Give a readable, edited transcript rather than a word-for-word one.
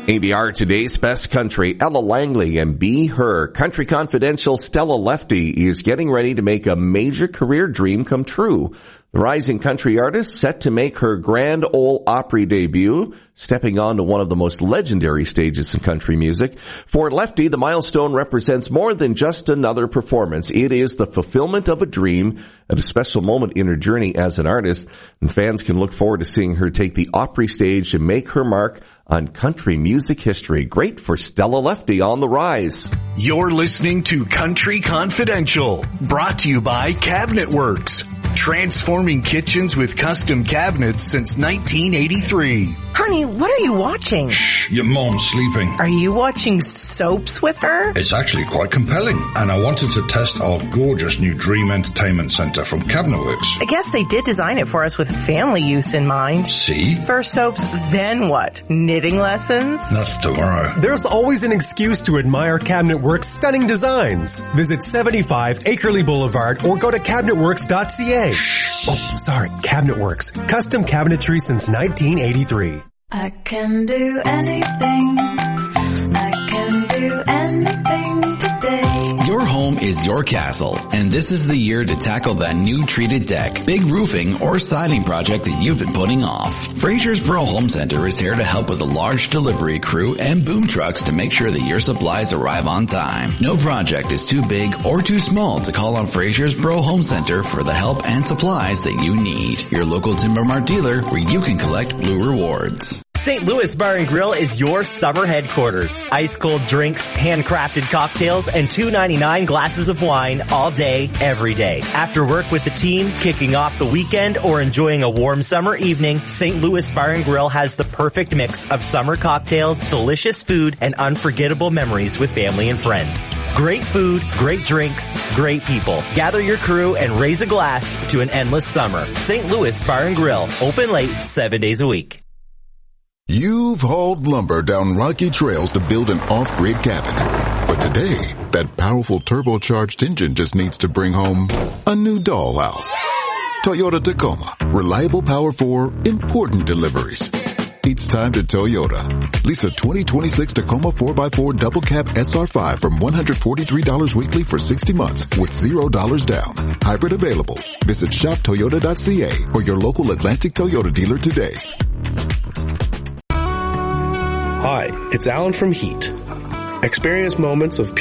ABR Today's Best Country, Ella Langley and Be Her. Country Confidential Stella Lefty is getting ready to make a major career dream come true. The rising country artist set to make her Grand Ole Opry debut, stepping onto one of the most legendary stages in country music. For Lefty, the milestone represents more than just another performance. It is the fulfillment of a dream at a special moment in her journey as an artist, and fans can look forward to seeing her take the Opry stage and make her mark on country music history. Great for Stella Lefty on the rise. You're listening to Country Confidential, brought to you by Cabinet Works. Transforming kitchens with custom cabinets since 1983. Honey, what are you watching? Shh, your mom's sleeping. Are you watching soaps with her? It's actually quite compelling, and I wanted to test our gorgeous new Dream Entertainment Center from Cabinetworks. I guess they did design it for us with family use in mind. See? First soaps, then what? Knitting lessons? That's tomorrow. There's always an excuse to admire Cabinetworks' stunning designs. Visit 75 Akerley Boulevard or go to cabinetworks.ca. Oh, sorry, Cabinetworks. Custom cabinetry since 1983. I can do anything. I can do anything today. Your home is your castle, and this is the year to tackle that new treated deck, big roofing, or siding project that you've been putting off. Fraser's Pro Home Center is here to help with a large delivery crew and boom trucks to make sure that your supplies arrive on time. No project is too big or too small to call on Fraser's Pro Home Center for the help and supplies that you need. Your local Timber Mart dealer where you can collect Blue Rewards. St. Louis Bar and Grill is your summer headquarters. Ice cold drinks, handcrafted cocktails, and $2.99 glasses of wine all day, every day. After work with the team, kicking off the weekend, or enjoying a warm summer evening, St. Louis Bar and Grill has the perfect mix of summer cocktails, delicious food, and unforgettable memories with family and friends. Great food, great drinks, great people. Gather your crew and raise a glass to an endless summer. St. Louis Bar and Grill, open late, 7 days a week. You've hauled lumber down rocky trails to build an off-grid cabin. But today, that powerful turbocharged engine just needs to bring home a new dollhouse. Toyota Tacoma. Reliable power for important deliveries. It's time to Toyota. Lease a 2026 Tacoma 4x4 double cab SR5 from $143 weekly for 60 months with $0 down. Hybrid available. Visit shoptoyota.ca or your local Atlantic Toyota dealer today. Hi, it's Alan from Heat. Experience moments of